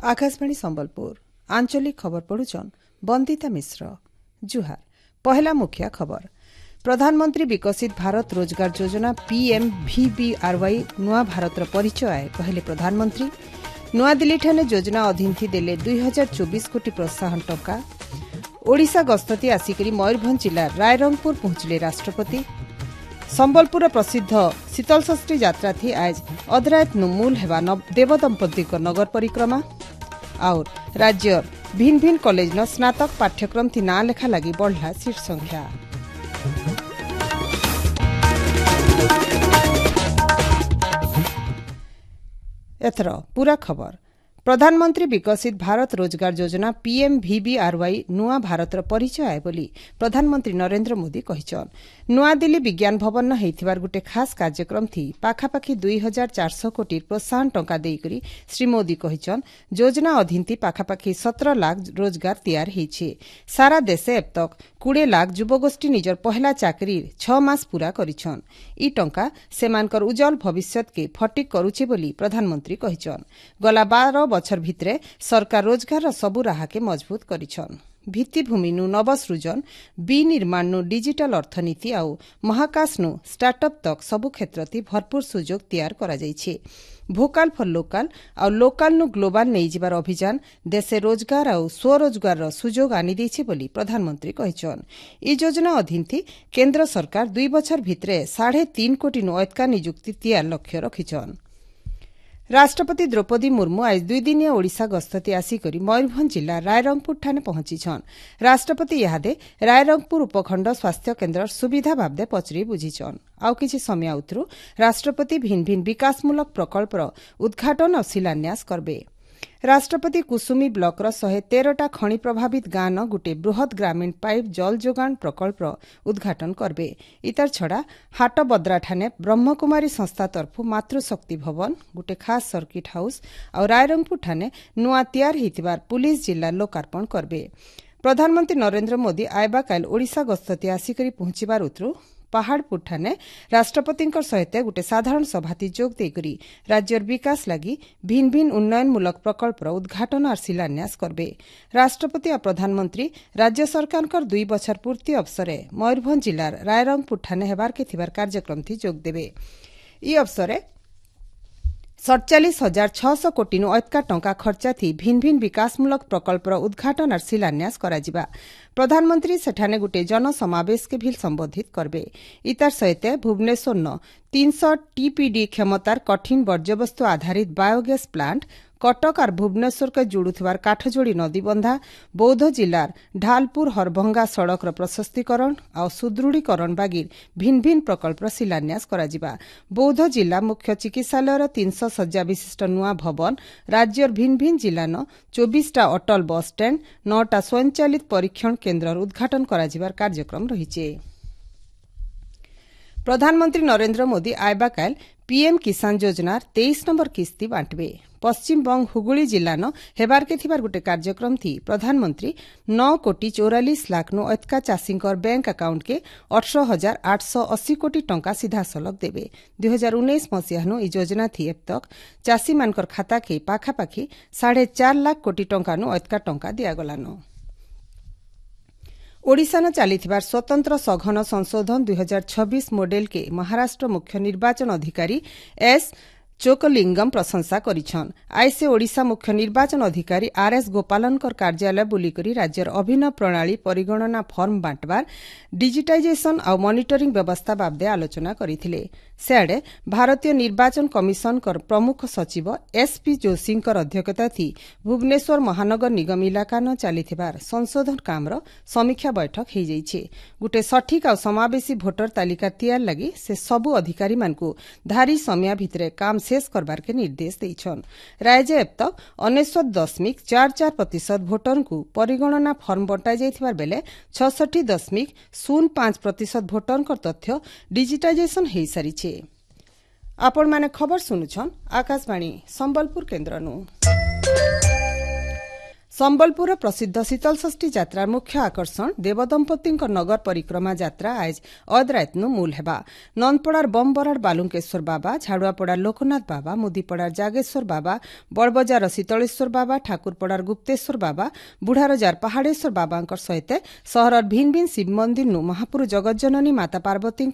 आकाशवाणी संबलपुर आंचलिक खबर पढ़ुचन बंदिता मिश्र। जुहार। पहला मुख्य खबर। प्रधानमंत्री विकसित भारत रोजगार योजना पीएमवीबीआरवाई नुआ भारतर परिचय आए कहले प्रधानमंत्री। नुआदिल्ली ठाने योजना अधीन थी देले 2024 कोटी प्रोत्साहन टंका। ओडिशा गस्तती आसिकरी मयूरभंज जिला रायरंगपुर पहुंचले राष्ट्रपति। संबलपुर प्रसिद्ध शीतलषष्ठी यात्रा थी आज अधरात नुमूल हेबा देवदंपति नगर परिक्रमा। और राज्य भिन्न भिन्न कॉलेज न स्नातक पाठ्यक्रम थी ना लेखा लगी बढ़ला सीट संख्या। एथर पूरा खबर। प्रधानमंत्री विकसित भारत रोजगार योजना पीएमवीबीआरवाई नुआ भारतर परिचय आए बोली प्रधानमंत्री नरेंद्र मोदी कहिछन। नुआदिल्ली विज्ञान भवन न हेइथिबार गुटे खास कार्यक्रम थी पाखापाखी 2400 कोटी प्रोत्साहन टंका देइकरी श्री मोदी कहिछन योजना अधीन थी पाखापाखी 17 लाख रोजगार तैयार हेइछे। सारा देशे अब तक 20 लाख युवगोष्ठी निजर पहला चाकरी 6 मास पूरा करिछन। ई टंका सेमानकर उज्जवल भविष्यत के फटिक करुछे बोली प्रधानमंत्री कहिछन। गला 12 बछर भित्रे सरकार रोजगार सबु राहा के मजबूत करिछन। भित्तिभूमि नु नवसृजन विनिर्माण नु डिजिटल अर्थनीति आउ महाकाश नु स्टार्टअप तक सबु क्षेत्र ती भरपूर सुजोग तैयार करा जाइछे। भोकाल फॉर लोकाल आउ लोकाल नु ग्लोबाल नहीं जिबार अभियान देशे रोजगार आउ स्वरोजगार सुजोग आनी देइछे बोली प्रधानमंत्री कहिछन। ई योजना अधीन थी केंद्र सरकार 2 बछर भित्रे 3.5 कोटी नु अयतका नियुक्ति तैयार लक्ष्य रखिछन। राष्ट्रपति द्रौपदी मुर्मू आज 2 दिनिया ओडिशा गस्तती आसिकरी मयूरभंज जिला रायरंगपुर ठाने पहुंचीछन। राष्ट्रपति इहादे रायरंगपुर उपखंड स्वास्थ्य केन्द्र सुविधा बाबदे पचरी बुझीछन। आउ किछि समय उतरु राष्ट्रपति भिन्न भिन्न विकासमूलक प्रकल्पर उद्घाटन और शिलान्यास करबे। राष्ट्रपति कुसुमी ब्लॉकर 113टा खणी प्रभावित गाँ न गुटे बृहत ग्रामीण पाइप जल जोगाण प्रकल्प उद्घाटन करबे। इतर छड़ा हाटबद्रा ठाने ब्रह्मकुमारी संस्था तरफु मातृशक्ति भवन गुटे खास सर्किट हाउस और रायरंगपुर ठाने नुआ तैयार हितिबार पुलिस जिला लोकार्पण करबे। प्रधानमंत्री नरेंद्र मोदी आयबा काल ओडिशा गस्तती आसिकरी पहुंचीबार उतरु पहाड़पुर ठाने राष्ट्रपतिंकर सहित गुटे साधारण सभाती जोग देकरी राज्यर विकास लगी भिन्न भिन्न उन्नयनमूलक प्रकल्पर उद्घाटन और शिलान्यास करबे। राष्ट्रपति और प्रधानमंत्री राज्य सरकारकर 2 बछर पूर्ति अवसरे मयूरभंज जिलार रायरंगपुर ठाने हेबार के थिबार कार्यक्रम थी जोग देबे। ई अवसरे 47,600 कोटी नु अयतका टंका खर्चा थी भिन्न भिन्न विकासमूलक प्रकल्पर उद्घाटन और शिलान्यास कराजिबा। प्रधानमंत्री सेठाने गुटे जनसमावेश के भी संबोधित करबे। इतार सहित भुवनेश्वर न 300 टीपीडी क्षमतार कठिन वर्ज्यवस्तु आधारित बायोगैस प्लांट कटक और भुवनेश्वर के जुड़ुथिबार काठजोड़ी नदीबंधा बौद्ध जिलार ढालपुर हरभंगा सड़क प्रशस्तीकरण और सुदृढ़ीकरण बागिर भिन्न भिन्न प्रकल्प शिलान्यास कराजिबा। बौद्ध जिला मुख्य चिकित्सालयर 300 शज्या विशिष्ट नुआ भवन राज्यर भिन्न भिन्न जिला न 24टा अटल बस स्टैंड 9टा स्वयंचालित परीक्षण केन्द्र उद्घाटन कराजिबार कार्यक्रम रहिछे। प्रधानमंत्री नरेंद्र मोदी आयबा काल पीएम किसान योजनार 23 नंबर किस्ती बांटबे। पश्चिम बंग हुगुली जिला न हेबार के थिबार गुटे कार्यक्रम थी प्रधानमंत्री 9 कोटी 44 लाख नु अयतका चाषींकर बैंक अकाउंट के 18,880 कोटी टंका सीधा सलग देबे। 2019 मसीहा नु ई योजना थी अब तक चाषी मानकर खाता के पाखापाखी 4.5 लाख कोटी टंका नु अयतका टंका दियागलानो। ओडिशा न चालिथिबार स्वतंत्र सघन संशोधन 2026 मॉडेल के महाराष्ट्र मुख्य निर्वाचन अधिकारी एस चोकलिंगम प्रशंसा करिछन। आइसे ओडिशा मुख्य निर्वाचन अधिकारी आरएस गोपालनकर कार्यालय बुलिकरी राज्यर अभिनव प्रणाली परिगणना फर्म बांटबार डिजिटाइजेशन और मॉनिटरिंग व्यवस्था बाबदे आलोचना करिथिले। सेआडे भारतीय निर्वाचन कमिशन कर प्रमुख सचिव एसपी जोशींकर अध्यक्षता थी भुवनेश्वर महानगर निगम इलाका न चालिथिबार संशोधन कामर समीक्षा बैठक हेइ जाइछे। गुटे सठिक और समावेशी भोटर तालिका तैयार लगी से सबु अधिकारी मानकु धारी समय भितरे काम शेष करबार के निर्देश देइछन। राज्य अब तक 99.44% भोटर को परिगणना फर्म बंटा जाइथिबार बेले 66.05% भोटर तथ्य डिजिटाइजेशन हेइ सारिछे। आपण माने खबर सुनुछन आकाशवाणी संबलपुर केन्द्रनु। ସମ୍ବଲପୁର ପ୍ରସିଦ୍ଧ ଶୀତଳଷଷ୍ଠୀ ଯାତ୍ରାର ମୁଖ୍ୟ ଆକର୍ଷଣ ଦେବଦମ୍ପତିଙ୍କ ନଗର ପରିକ୍ରମା ଯାତ୍ରା ଆଜି ଅଦରାତନୁ ମୂଲ ହେବା ନନ୍ଦପଡ଼ାର ବମବରାଡ ବାଲୁଙ୍କେଶ୍ୱର ବାବା ଝାଡୁଆପଡ଼ାର ଲୋକନାଥ ବାବା ମୁଦିପଡ଼ାର ଜାଗେଶ୍ୱର ବାବା ବଡ଼ବଜାର ଶୀତଳେଶ୍ୱର ବାବା ଠାକୁରପଡ଼ାର ଗୁପ୍ତେଶ୍ୱର ବାବା ବୁଢ଼ାରଜାର ପାହାଡେଶ୍ୱର ବାବାଙ୍କ ସହିତ ସହରର ଭିନ୍ନ ଭିନ୍ନ ଶିବ ମନ୍ଦିରନୁ ମହାପୁରୁ ଜଗତଜନନୀ ମାତା ପାର୍ବତୀଙ୍କ